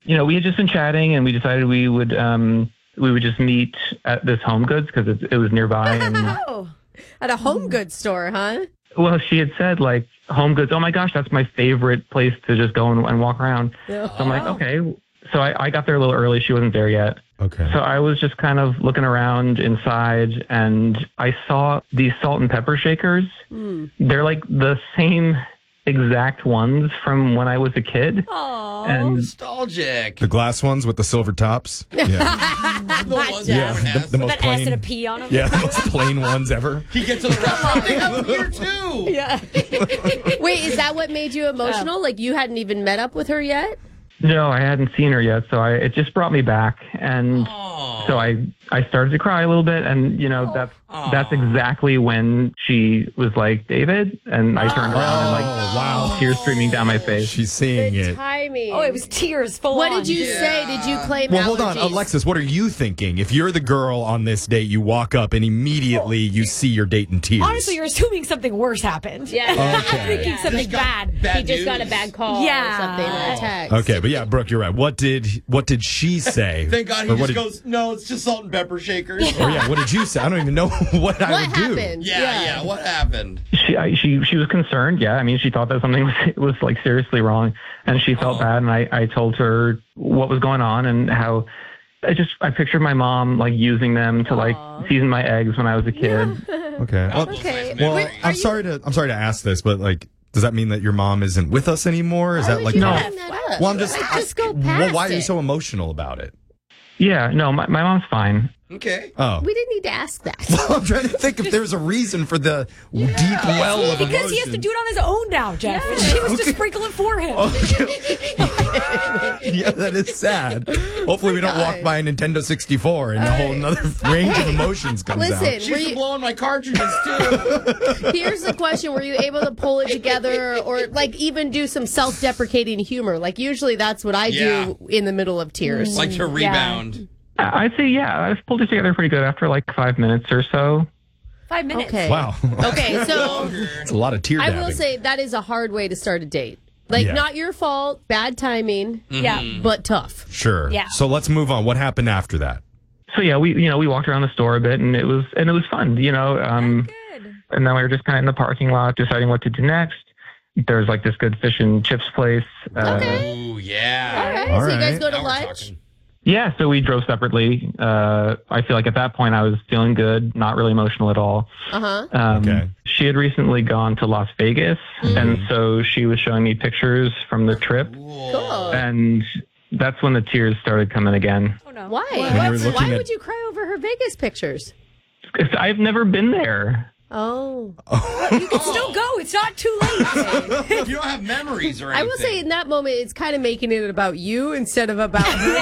we had just been chatting, and we decided we would just meet at this Home Goods because it was nearby. And at a Home Goods store, huh? Well, she had said, like, Home Goods, oh my gosh, that's my favorite place to just go and walk around. So I'm like, okay. So I got there a little early. She wasn't there yet. Okay. So I was just kind of looking around inside, and I saw these salt and pepper shakers. They're like the same exact ones from when I was a kid. Oh, nostalgic. The glass ones with the silver tops. Yeah. The ones the most that plain. S and a P on them. Yeah, the most plain ones ever. He gets to the restaurant. They have them here too. Yeah. Wait, is that what made you emotional? Like you hadn't even met up with her yet? No, I hadn't seen her yet, so it just brought me back, and so I started to cry a little bit, and that's exactly when she was like, David, and I turned around and wow, tears streaming down my face. She's seeing it. Timing. Oh, it was tears full What on. did you say? Did you claim Well, hold on, allergies? Alexis. What are you thinking? If you're the girl on this date, you walk up and immediately you see your date in tears. Honestly, you're assuming something worse happened. Yeah. I'm thinking something bad. He just got a bad call or something or a text. Okay, but yeah, Brooke, you're right. What did she say? Thank God Or he what just goes, no, it's just salt and pepper shakers. Or yeah, what did you say? I don't even know what I would do. happened? Yeah, what happened? She was concerned. Yeah, I mean, she thought that something was like seriously wrong, and she felt bad. And I told her what was going on and how I pictured my mom like using them to like season my eggs when I was a kid. Okay. Well, Okay. well I'm sorry to ask this, but like, does that mean that your mom isn't with us anymore? Is that like no? Well, I'm just. Just go well, past why are you it. so emotional about it? Yeah, no, my mom's fine. Okay. Oh. We didn't need to ask that. Well, I'm trying to think if there's a reason for the deep well of emotion. Because he has to do it on his own now, Jeff. And she was just sprinkling for him. Yeah, that is sad. Hopefully we don't walk by a Nintendo 64 and a whole another range of emotions comes Listen, out. She's blowing my cartridges too. here's the question. Were you able to pull it together or like even do some self-deprecating humor? Like usually that's what I do in the middle of tears. Like to rebound. I'd say, yeah, I've pulled it together pretty good after like 5 minutes or so. 5 minutes. Okay. Wow. Okay, so It's a lot of tear I dabbing. will say that is a hard way to start a date. Like, Yeah. not your fault, bad timing, Yeah. but tough. Sure. Yeah. So let's move on. What happened after that? So yeah, we walked around the store a bit, and it was fun, Good. And then we were just kind of in the parking lot deciding what to do next. There's like this good fish and chips place. Ooh, yeah. All right, All so you guys right. go to Now we're lunch? talking. Yeah, so we drove separately. I feel like at that point I was feeling good, not really emotional at all. Uh-huh. Okay. She had recently gone to Las Vegas, and so she was showing me pictures from the trip, Cool. and that's when the tears started coming again. Oh, no. Why? you were looking Why at- would you cry over her Vegas pictures? 'Cause I've never been there. Oh. You can still go. It's not too late. You don't have memories or I anything. will say in that moment, it's kind of making it about you instead of about her.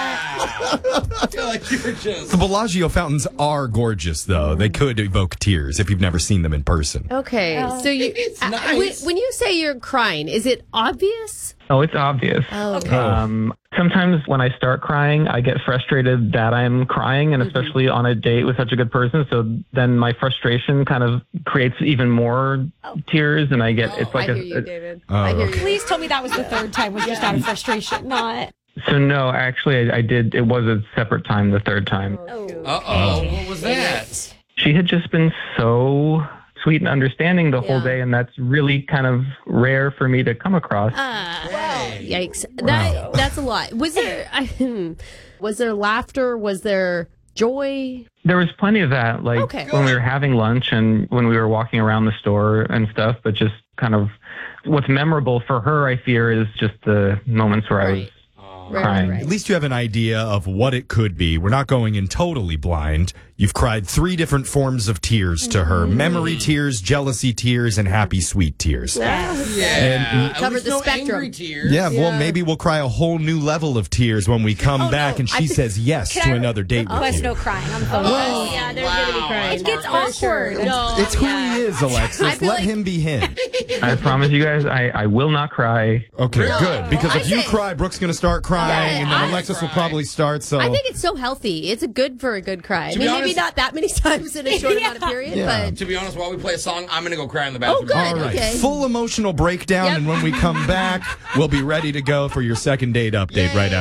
I feel like you're just... The Bellagio fountains are gorgeous, though. They could evoke tears if you've never seen them in person. Okay, so you It's nice. when you say you're crying, is it obvious? Oh, it's obvious. Sometimes when I start crying, I get frustrated that I'm crying, and especially on a date with such a good person. So then my frustration kind of creates even more tears, and I get it's like I hear you, David. Oh, I hear okay. you. Please tell me that was the third time was just out of frustration, not... So no, actually, I did. It was a separate time. The third time, Uh-oh. What was that? she had just been so sweet and understanding the whole Yeah. day, and that's really kind of rare for me to come across. Yikes! That's a lot. Was there was there laughter? Was there joy? There was plenty of that, like Okay. when we were having lunch and when we were walking around the store and stuff, but just kind of what's memorable for her, I fear, is just the moments where I was crying. At least you have an idea of what it could be. We're not going in totally blind. You've cried 3 different forms of tears to her. Memory tears, jealousy tears, and happy sweet tears. Yeah. At Covered least the no spectrum. angry tears. Yeah, well, maybe we'll cry a whole new level of tears when we come back and she says yes to another date with Plus you. no crying. I'm fine. Oh, yeah, there's gonna be crying. It gets For sure. awkward. No, It's who he is, I Alexis. feel Let like- him be him. I promise you guys, I will not cry. Okay, good. Because I if you think- cry, Brooke's going to start crying, and then I- Alexis will probably start. So I think it's so healthy. It's good for a good cry. I be mean, maybe honest- not that many times in a short amount of period, Yeah. but To be honest, while we play a song, I'm going to go cry in the bathroom. good. all right. Okay. Full emotional breakdown, Yep. and when we come back, we'll be ready to go for your second date update right after.